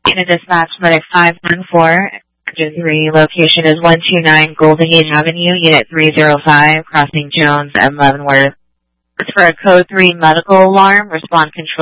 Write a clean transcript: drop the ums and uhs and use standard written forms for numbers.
Unit Dispatch Medic 514, Engine 3, location is 129 Golden Gate Avenue, Unit 305, crossing Jones and Leavenworth. It's for a Code 3 medical alarm, respond control.